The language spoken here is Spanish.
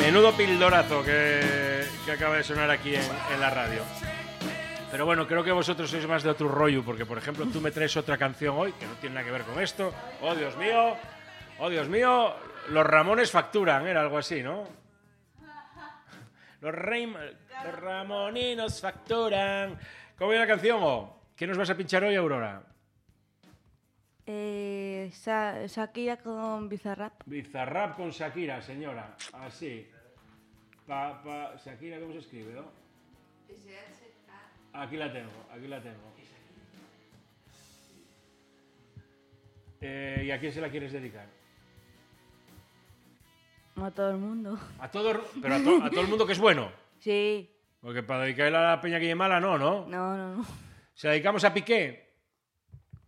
Menudo pildorazo que acaba de sonar aquí en la radio. Pero bueno, creo que vosotros sois más de otro rollo, porque por ejemplo tú me traes otra canción hoy que no tiene nada que ver con esto. Oh Dios mío, los Ramones facturan, era algo así, ¿no? Los Ramoninos facturan. ¿Cómo viene la canción? ¿Qué nos vas a pinchar hoy, Aurora? Shakira con Bizarrap. Bizarrap con Shakira, señora. Así. Shakira, ¿cómo se escribe, no? Aquí la tengo. ¿Y a quién se la quieres dedicar? A todo el mundo. Pero a todo el mundo que es bueno. Sí. Porque para dedicarle a la peña que es mala, no. No. ¿Se la dedicamos a Piqué?